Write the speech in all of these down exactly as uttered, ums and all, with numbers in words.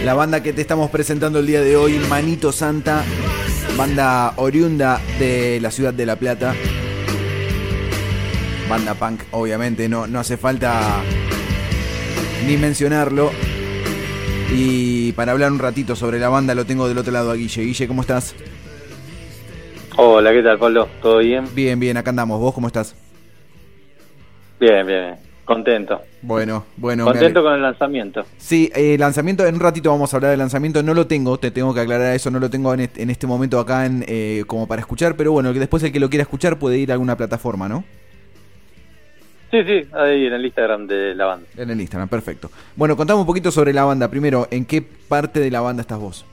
La banda que te estamos presentando el día de hoy, Manito Santa, banda oriunda de la ciudad de La Plata. Banda punk, obviamente, no, no hace falta ni mencionarlo. Y para hablar un ratito sobre la banda lo tengo del otro lado a Guille. Guille, ¿cómo estás? Hola, ¿qué tal, Pablo? ¿Todo bien? Bien, bien, acá andamos. ¿Vos cómo estás? Bien, bien, contento. Bueno, bueno. Contento con el lanzamiento. Sí, eh, lanzamiento, en un ratito vamos a hablar del lanzamiento. No lo tengo, te tengo que aclarar eso, no lo tengo en este, en este momento acá en, eh, como para escuchar, pero bueno, que después el que lo quiera escuchar puede ir a alguna plataforma, ¿no? Sí, sí, ahí en el Instagram de la banda. En el Instagram, perfecto. Bueno, contame un poquito sobre la banda. Primero, ¿en qué parte de la banda estás vos?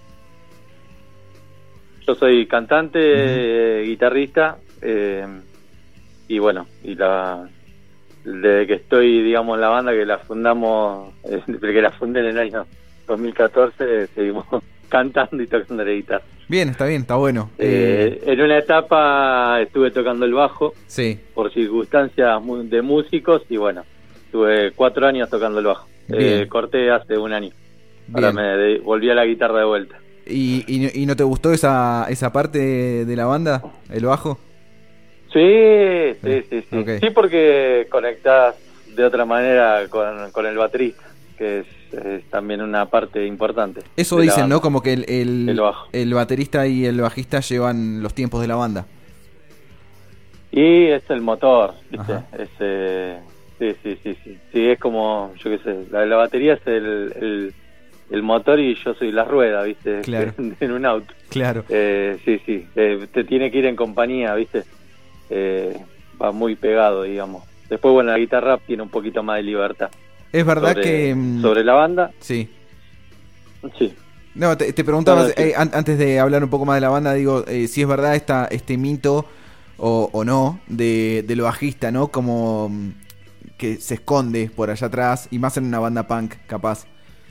Yo soy cantante, uh-huh. eh, guitarrista, eh, y bueno, y la desde que estoy, digamos, en la banda, que la fundamos, eh, desde que la fundé en el año dos mil catorce, seguimos cantando y tocando la guitarra. Bien, está bien, está bueno. Eh, eh... En una etapa estuve tocando el bajo, sí, por circunstancias de músicos, y bueno, estuve cuatro años tocando el bajo. Eh, corté hace un año. Bien. Ahora me de, volví a la guitarra de vuelta. ¿Y, y, y no te gustó esa, esa parte de, de la banda, el bajo? Sí, sí, sí, sí. Okay. Sí, porque conectás de otra manera con, con el baterista, que es, es también una parte importante. Eso dicen, ¿no? Como que el, el, el, el baterista y el bajista llevan los tiempos de la banda. Y es el motor, ¿viste? Es, eh, sí, sí, sí, sí. Sí, es como, yo qué sé, la, la batería es el, el, el motor y yo soy la rueda, ¿viste? Claro. En, en un auto. Claro. Eh, sí, sí. Eh, te tiene que ir en compañía, ¿viste? Eh, va muy pegado, digamos. Después, bueno, la guitarra tiene un poquito más de libertad. Es verdad sobre, que... Sobre la banda. Sí. Sí. No, te, te preguntaba, no, no, sí. eh, an, antes de hablar un poco más de la banda, digo, eh, si es verdad esta, este mito o, o no de, de lo bajista, ¿no? Como que se esconde por allá atrás, y más en una banda punk, capaz.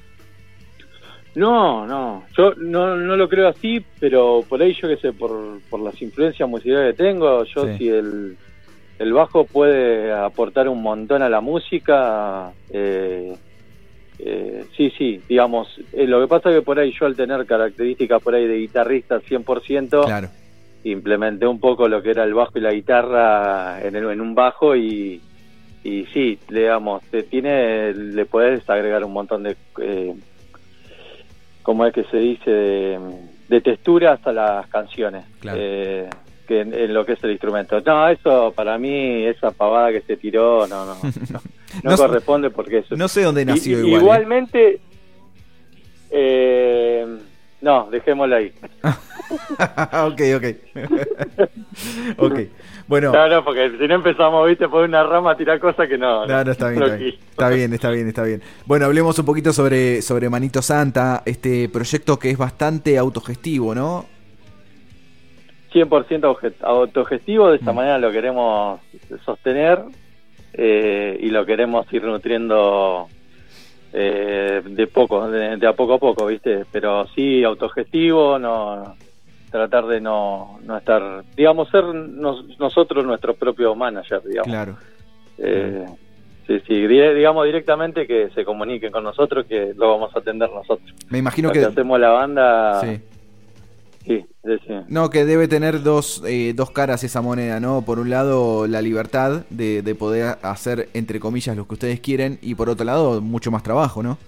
No, no, yo no, no lo creo así, pero por ahí yo qué sé, por, por las influencias musicales que tengo, yo sí. Si el, el bajo puede aportar un montón a la música, eh, eh, sí, sí, digamos, eh, lo que pasa es que por ahí yo al tener características por ahí de guitarrista cien por ciento, claro, implementé un poco lo que era el bajo y la guitarra en, el, en un bajo y, y sí, digamos, te tiene, le podés agregar un montón de... Eh, como es que se dice, de, de texturas a las canciones, claro. eh, que en, en lo que es el instrumento. No, eso para mí, esa pavada que se tiró, no, no, no, no, no corresponde porque eso... No sé dónde nació y, igual. Igualmente, eh. Eh, no, dejémosla ahí. ok, ok. ok. Bueno. No, no, porque si no empezamos, viste, por una rama a tirar cosas que no. No, no, está bien, está bien. Está bien, está bien, está bien. Bueno, hablemos un poquito sobre, sobre Manito Santa, este proyecto que es bastante autogestivo, ¿no? cien por ciento autogestivo, de esta mm. manera lo queremos sostener eh, y lo queremos ir nutriendo eh, de poco, de, de a poco a poco, ¿viste? Pero sí, autogestivo, no... tratar de no, no estar, digamos, ser nos, nosotros nuestros propios managers, digamos. Claro. Eh, sí, sí, digamos directamente que se comuniquen con nosotros, que lo vamos a atender nosotros. Me imagino que... que... hacemos la banda... Sí. Sí, sí, sí. No, que debe tener dos, eh, dos caras esa moneda, ¿no? Por un lado, la libertad de, de poder hacer, entre comillas, lo que ustedes quieren, y por otro lado, mucho más trabajo, ¿no?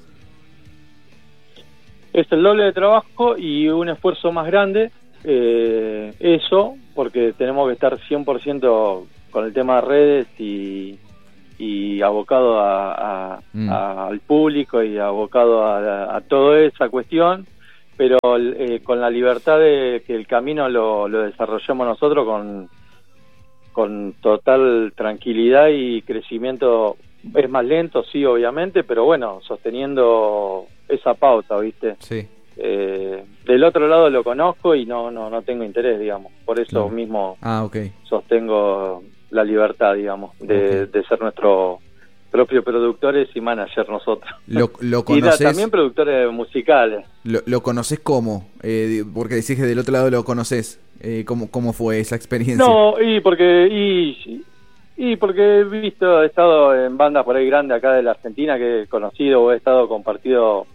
Es el doble de trabajo y un esfuerzo más grande. Eh, eso, porque tenemos que estar cien por ciento con el tema de redes y, y abocado a, a, mm. a, al público y abocado a, a toda esa cuestión, pero eh, con la libertad de que el camino lo, lo desarrollemos nosotros con, con total tranquilidad y crecimiento. Es más lento, sí, obviamente, pero bueno, sosteniendo esa pauta, ¿viste? Sí. Eh, del otro lado lo conozco y no no no tengo interés, digamos, por eso claro. mismo ah, okay. sostengo la libertad, digamos, de, okay. de ser nuestros propios productores y managers nosotros. Lo, lo conoces, y también productores musicales. ¿Lo, lo conoces cómo? Eh, porque decís que del otro lado lo conoces. Eh, ¿cómo, ¿Cómo fue esa experiencia? No, y porque y, y porque he visto, he estado en bandas por ahí grandes acá de la Argentina que he conocido o he estado compartido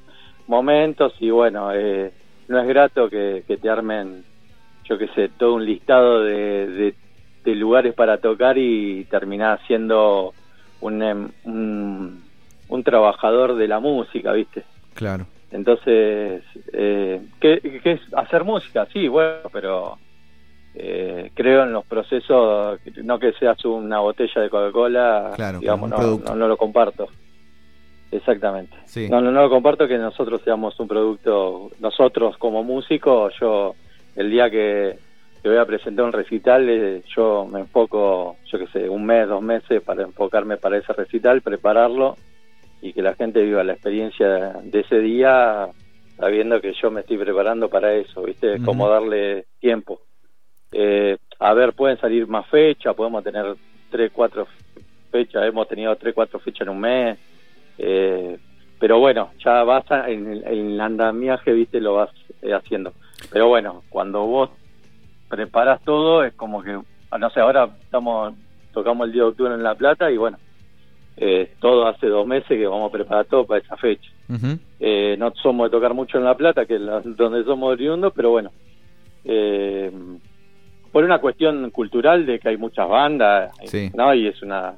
momentos y bueno, eh, no es grato que, que te armen, yo qué sé, todo un listado de, de, de lugares para tocar y terminar siendo un, em, un, un trabajador de la música, ¿viste? Claro. Entonces, eh, ¿qué, ¿qué es hacer música? Sí, bueno, pero eh, creo en los procesos, no que seas una botella de Coca-Cola, claro, digamos, claro, no, no, no lo comparto. Exactamente. Sí. No, no, no lo comparto que nosotros seamos un producto, nosotros como músicos, yo el día que, que voy a presentar un recital, eh, yo me enfoco, yo qué sé, un mes, dos meses para enfocarme para ese recital, prepararlo y que la gente viva la experiencia de ese día sabiendo que yo me estoy preparando para eso, ¿viste? Es uh-huh. Como darle tiempo. Eh, a ver, pueden salir más fechas, podemos tener tres, cuatro fechas, hemos tenido tres, cuatro fechas en un mes, eh, pero bueno, ya vas a, en, en el andamiaje, ¿viste? Lo vas eh, haciendo. Pero bueno, cuando vos preparás todo, es como que, no sé, ahora estamos tocamos el día de octubre en La Plata y bueno, Eh, todo hace dos meses que vamos a preparar todo para esa fecha. Uh-huh. eh, no somos de tocar mucho en La Plata, que es la, donde somos oriundos, pero bueno, eh, por una cuestión cultural de que hay muchas bandas, sí. ¿no? Y es una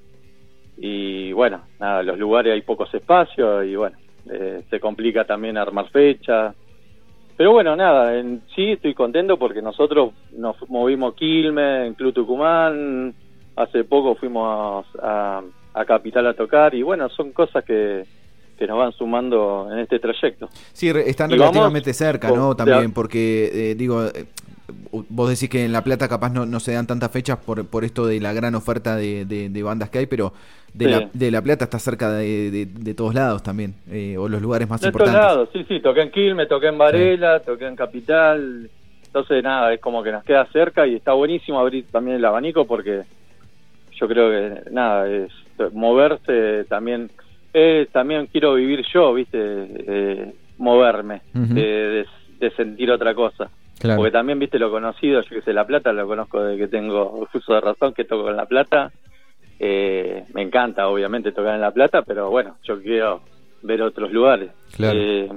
y bueno, nada, los lugares hay pocos espacios y bueno, eh, se complica también armar fechas. Pero bueno, nada, en sí estoy contento porque nosotros nos movimos Quilmes, en Club Tucumán, hace poco fuimos a, a a Capital a tocar y bueno, son cosas que, que nos van sumando en este trayecto. Sí, están y relativamente vamos, cerca, ¿no? También, porque eh, digo, eh, vos decís que en La Plata capaz no, no se dan tantas fechas por, por esto de la gran oferta de, de, de bandas que hay, pero de, sí. la, de La Plata está cerca de, de, de todos lados también, eh, o los lugares más de importantes. De todos lados, sí, sí, toqué en Quilmes, toqué en Varela, sí. toqué en Capital, entonces nada, es como que nos queda cerca y está buenísimo abrir también el abanico porque yo creo que nada, es moverse también, eh, también quiero vivir yo, viste, eh, moverme, uh-huh. de, de, de sentir otra cosa, claro. Porque también, viste, lo conocido, yo que sé, La Plata lo conozco desde que tengo uso de razón, que toco en La Plata, eh, me encanta obviamente tocar en La Plata, pero bueno, yo quiero ver otros lugares, claro. eh,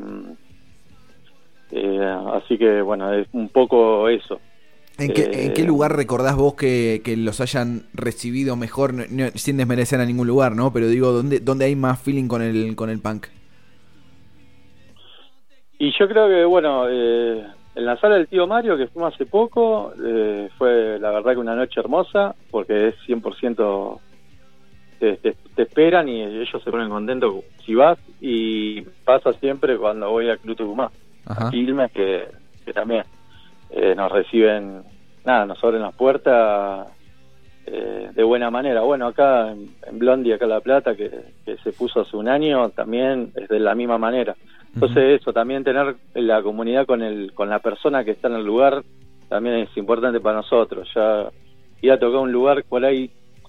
eh, así que bueno, es un poco eso. ¿En qué, eh, ¿En qué lugar recordás vos que, que los hayan recibido mejor, no, no, sin desmerecer a ningún lugar, ¿no? Pero digo, ¿dónde, dónde hay más feeling con el con el punk? Y yo creo que, bueno, eh, en la sala del tío Mario, que fuimos hace poco, eh, fue la verdad que una noche hermosa, porque es cien por ciento, te, te, te esperan y ellos se ponen contentos si vas, y pasa siempre cuando voy a Club Tucumán, a Quilmes, que, que también... Eh, nos reciben, nada, nos abren las puertas eh, de buena manera. Bueno, acá en, en Blondie, acá en La Plata, que, que se puso hace un año, también es de la misma manera. Entonces uh-huh. eso, también tener la comunidad con el con la persona que está en el lugar, también es importante para nosotros. Ya ir a tocar un lugar por ahí,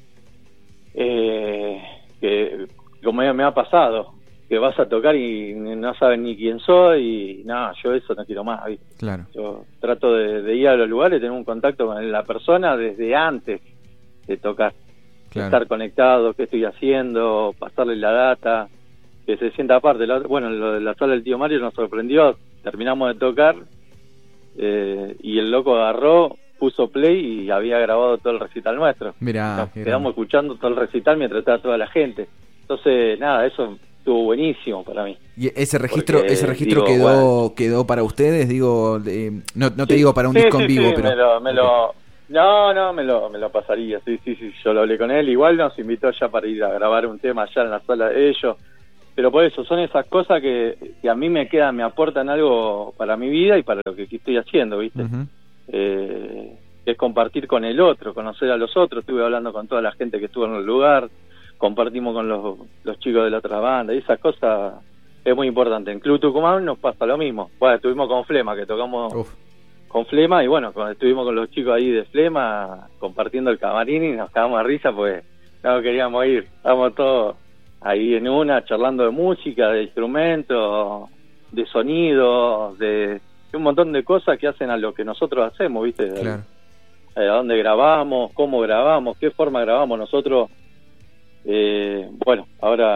eh, que como me ha pasado, que vas a tocar y no saben ni quién soy y no, yo eso no quiero más, ¿viste? Claro. Yo trato de, de ir a los lugares, tener un contacto con la persona desde antes de tocar, claro. Estar conectado, qué estoy haciendo, pasarle la data, que se sienta aparte. La, bueno, lo de la sala del tío Mario nos sorprendió, terminamos de tocar eh, y el loco agarró, puso play y había grabado todo el recital nuestro. Mirá, nos quedamos escuchando todo el recital mientras estaba toda la gente. Entonces, nada, eso estuvo buenísimo para mí. ¿Y ese registro Porque, ese registro digo, quedó bueno, quedó para ustedes? Digo, eh, no no te sí, digo para un sí, disco sí, en vivo, sí, pero... Me lo, me okay. lo, no, no, me lo, me lo pasaría, sí, sí, sí, yo lo hablé con él, igual nos invitó ya para ir a grabar un tema allá en la sala de ellos, pero por eso, son esas cosas que, que a mí me quedan, me aportan algo para mi vida y para lo que estoy haciendo, ¿viste? Uh-huh. Eh, es compartir con el otro, conocer a los otros, estuve hablando con toda la gente que estuvo en el lugar, compartimos con los, los chicos de la otra banda, y esas cosas es muy importante. En Club Tucumán nos pasa lo mismo. Bueno, estuvimos con Flema, que tocamos Uf. con Flema, y bueno, con, estuvimos con los chicos ahí de Flema, compartiendo el camarín, y nos cagamos de risa, pues no queríamos ir. Estábamos todos ahí en una, charlando de música, de instrumentos, de sonido, de, de un montón de cosas que hacen a lo que nosotros hacemos, ¿viste? Claro. A, a dónde grabamos, cómo grabamos, qué forma grabamos nosotros. Eh, bueno, ahora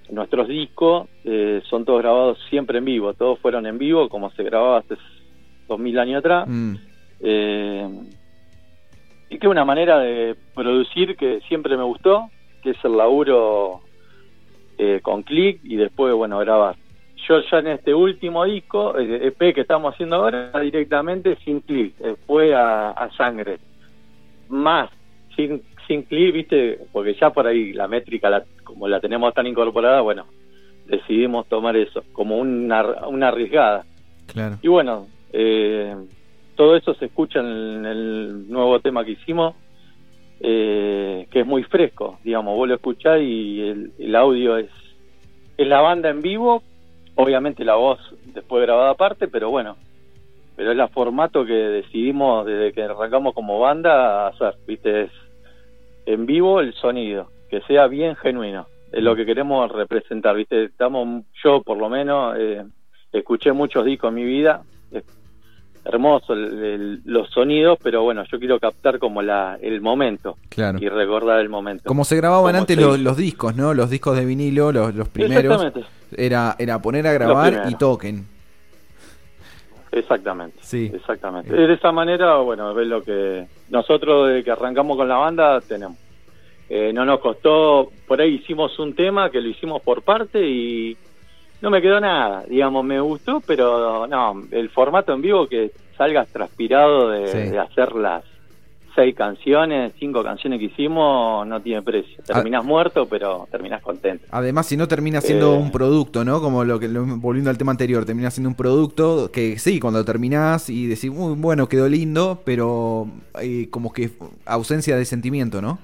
nuestros discos eh, son todos grabados siempre en vivo, todos fueron en vivo, como se grababa hace dos mil años atrás. Mm. Eh, y que una manera de producir que siempre me gustó, que es el laburo eh, con clic y después, bueno, grabar. Yo ya en este último disco, el E P que estamos haciendo ahora, directamente sin clic, fue a, a sangre. Más, sin, sin clic, viste, porque ya por ahí la métrica, la, como la tenemos tan incorporada, bueno, decidimos tomar eso, como una, una arriesgada. Claro. Y bueno, eh, todo eso se escucha en el nuevo tema que hicimos, eh, que es muy fresco, digamos, vos lo escuchás y el, el audio es, es la banda en vivo, obviamente la voz después grabada aparte, pero bueno, pero es el formato que decidimos desde que arrancamos como banda a hacer, viste, es en vivo el sonido, que sea bien genuino, es lo que queremos representar, viste, estamos, yo por lo menos eh, escuché muchos discos en mi vida, es hermoso el, el, los sonidos, pero bueno, yo quiero captar como la el momento, claro, y recordar el momento. Como se grababan antes los, los discos, ¿no? Los discos de vinilo, los, los primeros. Exactamente. Era, era poner a grabar y toquen. Exactamente. Sí. Exactamente. De esa manera, bueno, es lo que nosotros desde que arrancamos con la banda tenemos. Eh, no nos costó, por ahí hicimos un tema que lo hicimos por parte y no me quedó nada, digamos, me gustó, pero no, el formato en vivo que salgas transpirado de, sí. de hacer las seis canciones, cinco canciones que hicimos, no tiene precio. Terminás ah, muerto, pero terminás contento. Además, si no termina siendo eh, un producto, ¿no? Como lo que, lo, volviendo al tema anterior, termina siendo un producto que sí, cuando terminás y decís, muy bueno, quedó lindo, pero eh, como que ausencia de sentimiento, ¿no?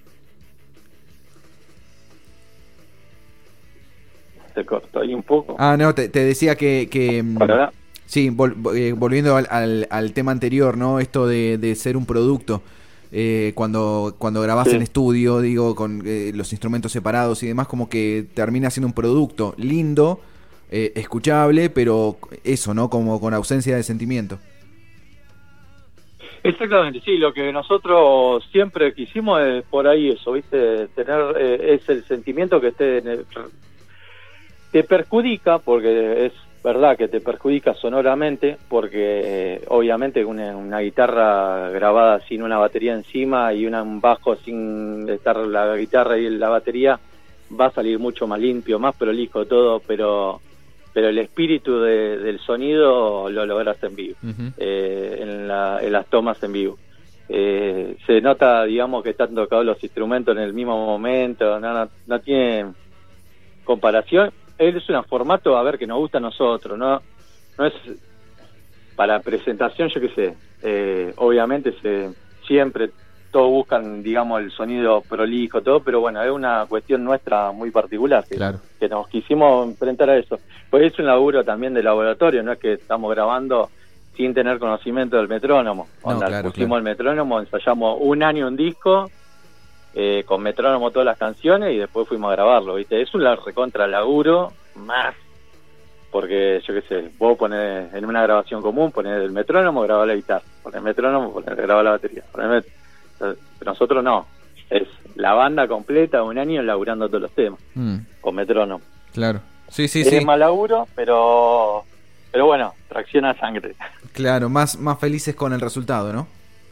Te corto ahí un poco. Ah, no, te, te decía que... que ¿Para? Sí, vol, eh, volviendo al, al, al tema anterior, ¿no? Esto de, de ser un producto. Eh, cuando, cuando grabás sí. en estudio, digo, con eh, los instrumentos separados y demás, como que termina siendo un producto lindo, eh, escuchable, pero eso, ¿no? Como con ausencia de sentimiento. Exactamente, sí, lo que nosotros siempre quisimos es por ahí eso, ¿viste? Tener eh, es el sentimiento que esté en el, te perjudica, porque es verdad que te perjudica sonoramente, porque eh, obviamente una, una guitarra grabada sin una batería encima y una, un bajo sin estar la guitarra y la batería va a salir mucho más limpio, más prolijo todo, pero pero el espíritu de, del sonido lo logras en vivo, uh-huh. eh, en, la, en las tomas en vivo. Eh, se nota, digamos, que están tocados los instrumentos en el mismo momento, no, no, no tiene comparación. Es un formato, a ver, que nos gusta a nosotros, no no es para presentación, yo qué sé, eh, obviamente se siempre todos buscan, digamos, el sonido prolijo, todo, pero bueno, es una cuestión nuestra muy particular, que, claro. que nos quisimos enfrentar a eso. Pues es un laburo también de laboratorio, no es que estamos grabando sin tener conocimiento del metrónomo. No, Onda, claro, pusimos claro. el metrónomo, ensayamos un año un disco, eh, con metrónomo todas las canciones y después fuimos a grabarlo, ¿viste? Es un recontra laburo más, porque yo qué sé, vos ponés en una grabación común, ponés el metrónomo, grabás la guitarra, ponés el metrónomo, ponés, grabás la batería, ponés el met... Nosotros no, es la banda completa, un año laburando todos los temas, mm. con metrónomo. Claro, sí, sí, es sí. Es más laburo, pero pero bueno, tracciona sangre. Claro, más, más felices con el resultado, ¿no?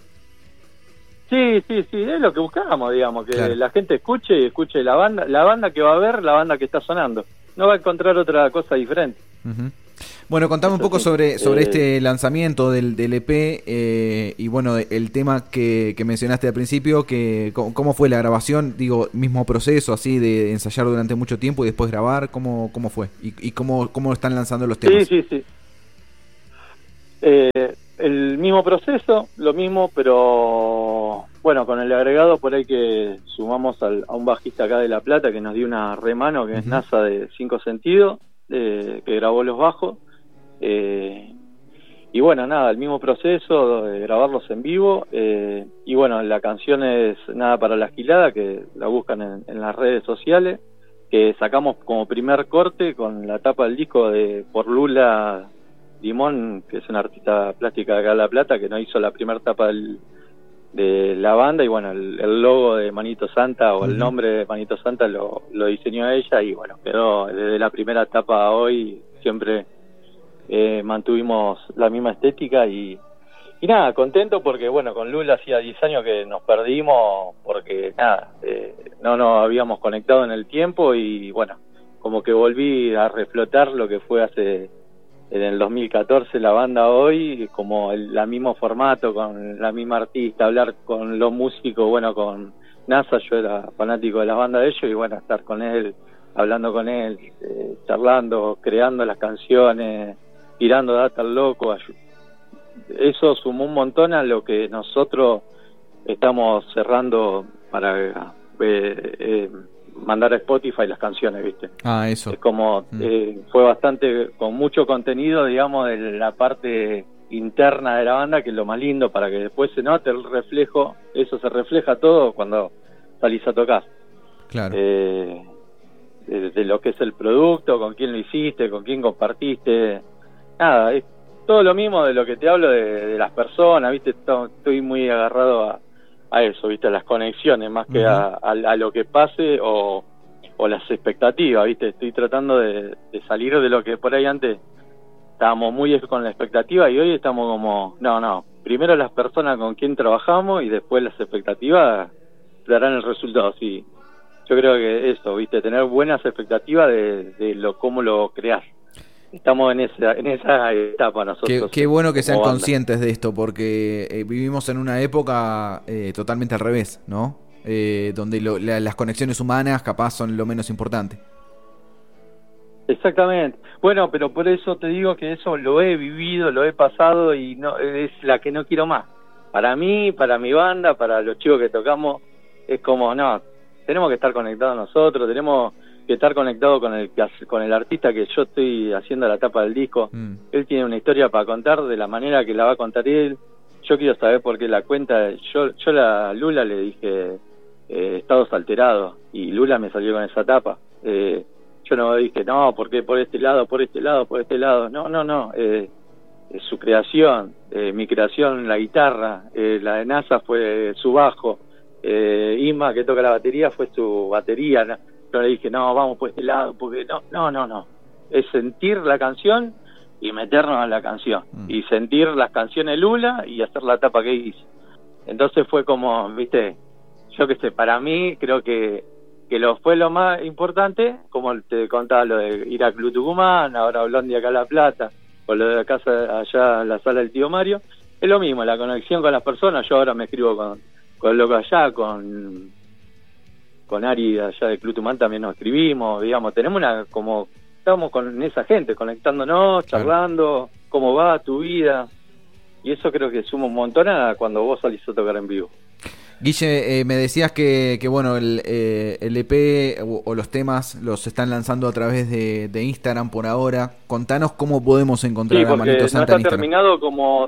Sí, sí, sí, es lo que buscábamos, digamos, que claro. la gente escuche y escuche la banda, la banda que va a ver, la banda que está sonando. No va a encontrar otra cosa diferente. Uh-huh. Bueno, contame Eso un poco sí. sobre, sobre eh, este lanzamiento del, del E P eh, y bueno, el tema que, que mencionaste al principio, que cómo fue la grabación, digo, mismo proceso así de ensayar durante mucho tiempo y después grabar, ¿cómo, cómo fue? ¿Y, y cómo, cómo están lanzando los temas? Sí, sí, sí. Eh, el mismo proceso, lo mismo, pero bueno, con el agregado por ahí que sumamos al, a un bajista acá de La Plata que nos dio una remano, que uh-huh. es NASA de Cinco Sentidos, eh, que grabó los bajos. Eh, y bueno, nada, el mismo proceso de grabarlos en vivo. Eh, y bueno, la canción es Nada para la Gilada, que la buscan en, en las redes sociales, que sacamos como primer corte con la tapa del disco de por Lula Limón, que es una artista plástica de acá de La Plata, que nos hizo la primera tapa del, de la banda, y bueno, el, el logo de Manito Santa, o Uh-huh. el nombre de Manito Santa lo, lo diseñó ella, y bueno, quedó desde la primera etapa a hoy, siempre eh, mantuvimos la misma estética, y, y nada, contento porque bueno, con Lula hacía diez años que nos perdimos, porque nada, eh, no nos habíamos conectado en el tiempo, y bueno, como que volví a reflotar lo que fue hace, en el dos mil catorce, la banda hoy, como el la mismo formato, con la misma artista, hablar con los músicos, bueno, con NASA, yo era fanático de la banda de ellos, y bueno, estar con él, hablando con él, eh, charlando, creando las canciones, tirando data al loco, eso sumó un montón a lo que nosotros estamos cerrando para eh, eh, mandar a Spotify las canciones, ¿viste? Ah, eso. Es como, mm. eh, fue bastante, con mucho contenido, digamos, de la parte interna de la banda, que es lo más lindo, para que después se note el reflejo, eso se refleja todo cuando salís a tocar. Claro. Eh, de, de lo que es el producto, con quién lo hiciste, con quién compartiste, nada, es todo lo mismo de lo que te hablo de, de las personas, ¿viste? Estoy muy agarrado a a eso, ¿viste? A las conexiones, más que uh-huh. a, a, a lo que pase o, o las expectativas, ¿viste? Estoy tratando de, de salir de lo que por ahí antes estábamos muy con la expectativa, y hoy estamos como, no, no, primero las personas con quien trabajamos y después las expectativas darán el resultado, sí. Yo creo que eso, ¿viste? Tener buenas expectativas de, de lo cómo lo creás. Estamos en esa en esa etapa nosotros. Qué, qué bueno que sean banda. conscientes de esto, porque eh, vivimos en una época eh, totalmente al revés, ¿no? Eh, donde lo, la, las conexiones humanas capaz son lo menos importante. Exactamente. Bueno, pero por eso te digo que eso lo he vivido, lo he pasado, y no es la que no quiero más. Para mí, para mi banda, para los chicos que tocamos, es como, no, tenemos que estar conectados nosotros, tenemos que estar conectado con el con el artista que yo estoy haciendo la tapa del disco. Mm. Él tiene una historia para contar de la manera que la va a contar él. Yo quiero saber por qué la cuenta. Yo yo a Lula le dije eh, estados alterados, y Lula me salió con esa tapa. Eh, yo no dije, no, porque por este lado, por este lado, por este lado. No, no, no. Eh, su creación, eh, mi creación, la guitarra, eh, la de NASA fue su bajo. Eh, Isma, que toca la batería, fue su batería, ¿no? Yo le dije, no, vamos por este lado, porque no, no, no, no. Es sentir la canción y meternos en la canción. Mm. Y sentir las canciones Lula y hacer la tapa que hice. Entonces fue como, viste, yo qué sé, para mí creo que, que lo fue lo más importante, como te contaba lo de ir a Club Tucumán, ahora Blondie acá a La Plata, o lo de la casa allá, la sala del tío Mario. Es lo mismo, la conexión con las personas. Yo ahora me escribo con, con el loco allá, con... con Ari allá de Club Tucumán también nos escribimos, digamos, tenemos una, como, estamos con esa gente, conectándonos, charlando, claro. Cómo va tu vida, y eso creo que suma un montón a cuando vos salís a tocar en vivo. Guille, eh, me decías que, que bueno, el, eh, el E P o, o los temas los están lanzando a través de, de Instagram por ahora. Contanos cómo podemos encontrar sí, a Manito Santa no en está Instagram. terminado como...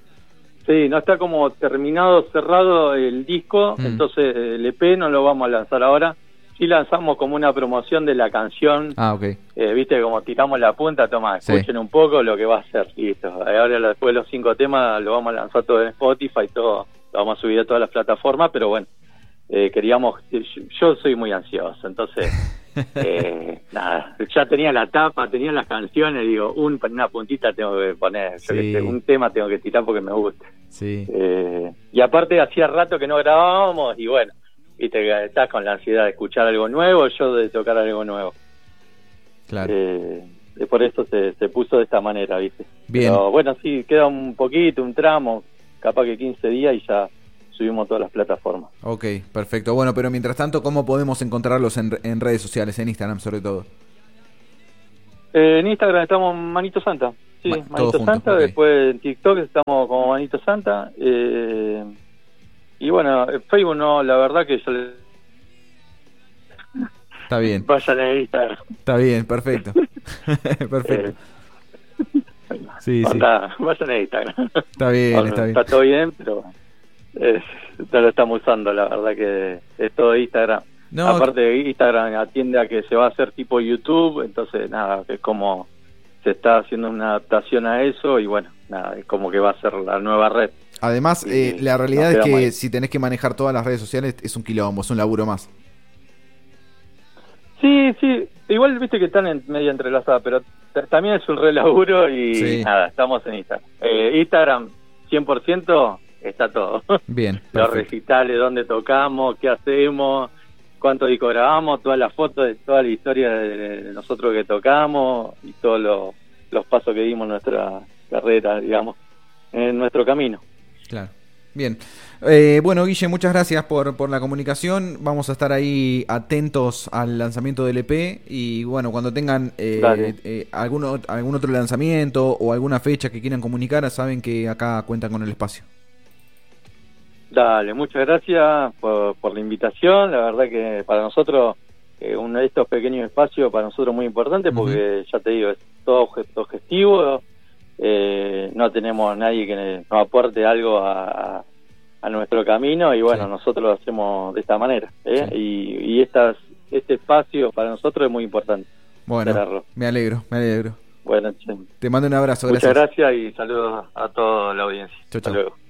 Sí, no está como terminado, cerrado el disco, mm. entonces el E P no lo vamos a lanzar ahora. Sí lanzamos como una promoción de la canción. Ah, ok. Eh, Viste, como tiramos la punta, toma, escuchen sí. un poco lo que va a ser, listo. Ahora después de los cinco temas lo vamos a lanzar todo en Spotify, todo, lo vamos a subir a todas las plataformas, pero bueno, eh, queríamos, yo soy muy ansioso, entonces... eh, nada, ya tenía la tapa, tenía las canciones, digo, un, una puntita tengo que poner, sí. yo que sé, un tema tengo que tirar porque me gusta. Sí. Eh, y aparte hacía rato que no grabábamos, y bueno, viste, estás con la ansiedad de escuchar algo nuevo, yo de tocar algo nuevo. Claro. Eh, por eso se, se puso de esta manera, viste. Bien. Pero bueno, sí, queda un poquito, un tramo, capaz que quince días y ya subimos todas las plataformas. Ok, perfecto. Bueno, pero mientras tanto, ¿cómo podemos encontrarlos en, en redes sociales, en Instagram sobre todo? Eh, en Instagram estamos Manito Santa, sí, Ma- Manito Santa, juntos, okay. Después en TikTok estamos como Manito Santa, eh, y bueno, en Facebook no, la verdad que yo le... Está bien. Vayan a Instagram. Está bien, perfecto. Perfecto. Eh, sí, sí. Vayan a Instagram. Está bien, bueno, está bien. Está todo bien, pero... Eh, no lo estamos usando, la verdad que es todo Instagram. No, aparte Instagram atiende a que se va a hacer tipo YouTube, entonces nada, que es como se está haciendo una adaptación a eso, y bueno, nada, es como que va a ser la nueva red. Además, y eh, la realidad nos es que quedamos ahí. si tenés que manejar todas las redes sociales es un quilombo, es un laburo más. Sí, sí, igual viste que están en medio entrelazadas, pero t- también es un re laburo y Sí. nada, estamos en Instagram. Eh, Instagram, cien por ciento está todo. Bien, Los perfecto. recitales, dónde tocamos, qué hacemos, cuánto disco grabamos, todas las fotos de toda la historia de, de nosotros que tocamos y todos los, los pasos que dimos en nuestra carrera, digamos, en nuestro camino. Claro. Bien. Eh, bueno, Guille, muchas gracias por, por la comunicación. Vamos a estar ahí atentos al lanzamiento del E P y bueno, cuando tengan eh, eh, algún, ot- algún otro lanzamiento o alguna fecha que quieran comunicar, saben que acá cuentan con el espacio. Dale, muchas gracias por, por la invitación. La verdad que para nosotros, eh, uno de estos pequeños espacios, para nosotros muy importante, porque uh-huh. ya te digo, es todo objeto gestivo. Eh, no tenemos a nadie que nos aporte algo a, a nuestro camino y bueno, sí. nosotros lo hacemos de esta manera. ¿eh? Sí. Y, y estas, este espacio para nosotros es muy importante. Bueno, tenerlo. me alegro, me alegro. Bueno, che. Te mando un abrazo. Muchas gracias. gracias y saludos a toda la audiencia. Chau, chau. Hasta luego.